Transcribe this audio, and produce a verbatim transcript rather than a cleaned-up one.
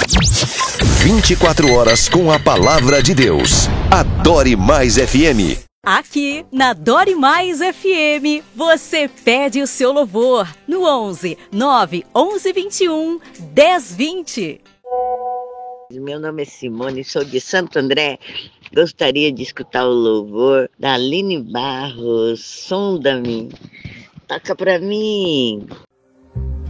vinte e quatro horas com a palavra de Deus. Adore Mais F M. Aqui na Adore Mais F M, você pede o seu louvor no onze, nove, onze, vinte e um, dez, vinte. Meu nome é Simone, sou de Santo André. Gostaria de escutar o louvor da Aline Barros, Sonda-me. Toca pra mim.